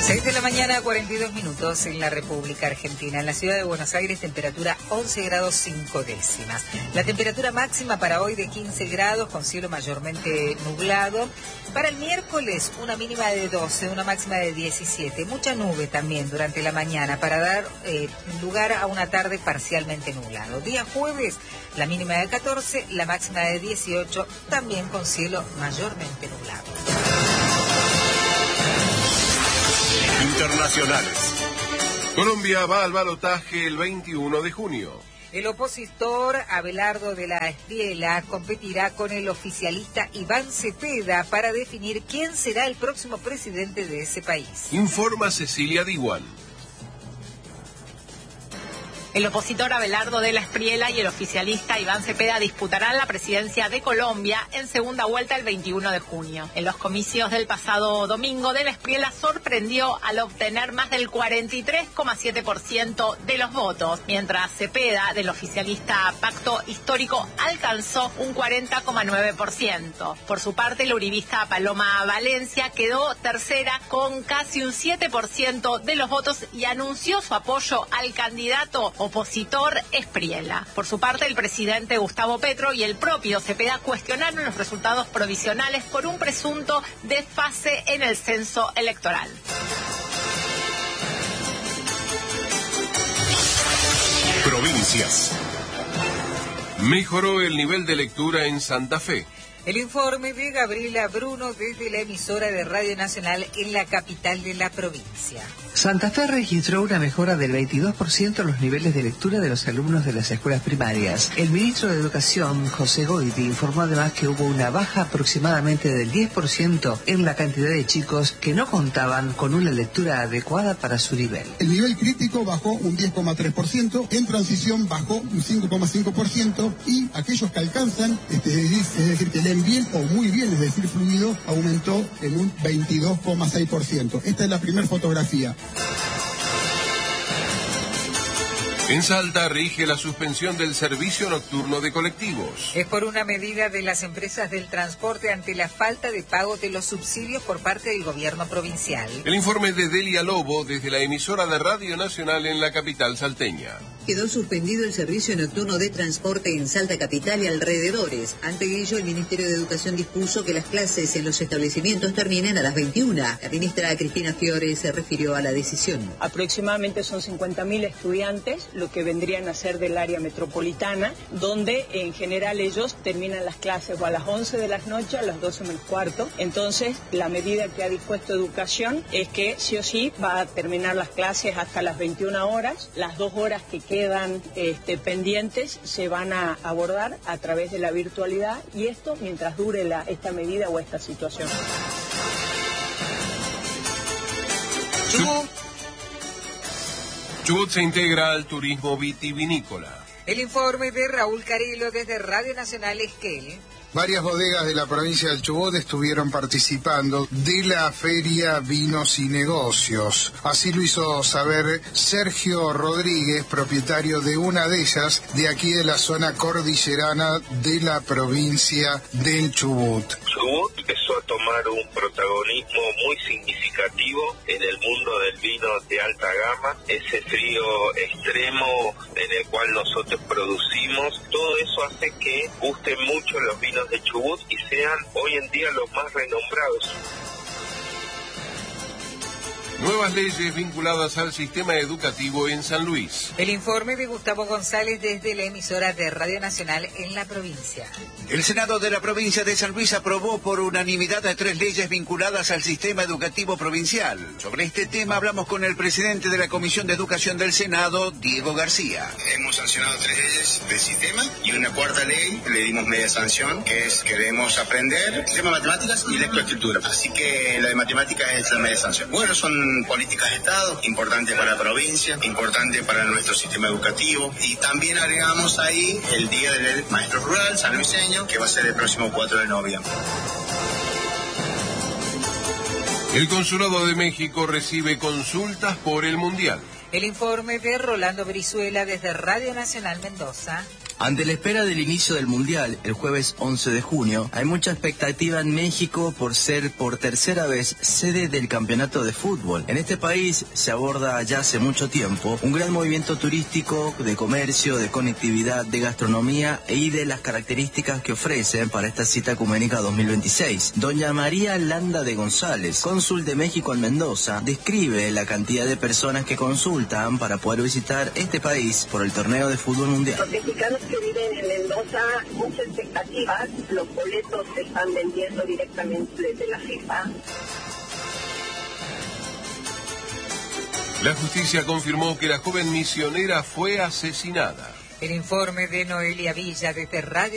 6 de la mañana, 42 minutos en la República Argentina. En la ciudad de Buenos Aires, temperatura 11 grados 5 décimas. La temperatura máxima para hoy de 15 grados, con cielo mayormente nublado. Para el miércoles, una mínima de 12, una máxima de 17. Mucha nube también durante la mañana para dar lugar a una tarde parcialmente nublado. Día jueves, la mínima de 14, la máxima de 18, también con cielo mayormente nublado. Internacionales. Colombia va al balotaje el 21 de junio. El opositor Abelardo de la Espriella competirá con el oficialista Iván Cepeda para definir quién será el próximo presidente de ese país. Informa Cecilia Diwan. El opositor Abelardo de la Espriella y el oficialista Iván Cepeda disputarán la presidencia de Colombia en segunda vuelta el 21 de junio. En los comicios del pasado domingo, de la Espriella sorprendió al obtener más del 43,7% de los votos, mientras Cepeda, del oficialista Pacto Histórico, alcanzó un 40,9%. Por su parte, la uribista Paloma Valencia quedó tercera con casi un 7% de los votos y anunció su apoyo al candidato opositor Espriella. Por su parte, el presidente Gustavo Petro y el propio Cepeda cuestionaron los resultados provisionales por un presunto desfase en el censo electoral. Provincias. Mejoró el nivel de lectura en Santa Fe. El informe de Gabriela Bruno desde la emisora de Radio Nacional en la capital de la provincia. Santa Fe registró una mejora del 22% en los niveles de lectura de los alumnos de las escuelas primarias. El ministro de Educación, José Goiti, informó además que hubo una baja aproximadamente del 10% en la cantidad de chicos que no contaban con una lectura adecuada para su nivel. El nivel crítico bajó un 10,3%, en transición bajó un 5,5% y aquellos que alcanzan, es decir, que leen bien o muy bien, es decir, fluido, aumentó en un 22,6%. Esta es la primera fotografía. En Salta rige la suspensión del servicio nocturno de colectivos. Es por una medida de las empresas del transporte ante la falta de pago de los subsidios por parte del gobierno provincial. El informe de Delia Lobo desde la emisora de Radio Nacional en la capital salteña. Quedó suspendido el servicio nocturno de transporte en Salta Capital y alrededores. Ante ello, el Ministerio de Educación dispuso que las clases en los establecimientos terminen a las 21. La ministra Cristina Fiore se refirió a la decisión. Aproximadamente son 50.000 estudiantes, lo que vendrían a ser del área metropolitana, donde en general ellos terminan las clases o a las 11 de la noche, a las 12 menos cuarto. Entonces, la medida que ha dispuesto Educación es que sí o sí va a terminar las clases hasta las 21 horas. Las 2 horas que quedan pendientes se van a abordar a través de la virtualidad, y esto mientras dure esta medida o esta situación. Chubut se integra al turismo vitivinícola. El informe de Raúl Carelo desde Radio Nacional Esquel. Varias bodegas de la provincia del Chubut estuvieron participando de la Feria Vinos y Negocios. Así lo hizo saber Sergio Rodríguez, propietario de una de ellas, de aquí de la zona cordillerana de la provincia del Chubut. Chubut empezó a tomar un protagonismo muy significativo en el mundo del vino de alta gama. Ese frío extremo en el cual nosotros producimos, todo eso hace que gusten mucho los vinos de Chubut y sean hoy en día los más renombrados. Nuevas leyes vinculadas al sistema educativo en San Luis. El informe de Gustavo González desde la emisora de Radio Nacional en la provincia. El Senado de la provincia de San Luis aprobó por unanimidad 3 leyes vinculadas al sistema educativo provincial. Sobre este tema hablamos con el presidente de la Comisión de Educación del Senado, Diego García. Hemos sancionado 3 leyes del sistema y una cuarta ley le dimos media sanción, que es que debemos aprender el sistema de matemáticas y lectoescritura. Así que la de matemáticas es la media sanción. Bueno, son políticas de Estado, importante para la provincia, importante para nuestro sistema educativo, y también agregamos ahí el Día del Maestro Rural sanluiseño, que va a ser el próximo 4 de noviembre. El Consulado de México recibe consultas por el Mundial. El informe de Rolando Brizuela desde Radio Nacional Mendoza. Ante la espera del inicio del Mundial, el jueves 11 de junio, hay mucha expectativa en México por ser por tercera vez sede del campeonato de fútbol. En este país se aborda ya hace mucho tiempo un gran movimiento turístico, de comercio, de conectividad, de gastronomía y de las características que ofrecen para esta cita ecuménica 2026. Doña María Landa de González, cónsul de México en Mendoza, describe la cantidad de personas que consultan para poder visitar este país por el torneo de fútbol mundial. Los mexicanos que viven en Mendoza, muchas expectativas, los boletos se están vendiendo directamente desde la FIFA. La justicia confirmó que la joven misionera fue asesinada. El informe de Noelia Villa desde Radio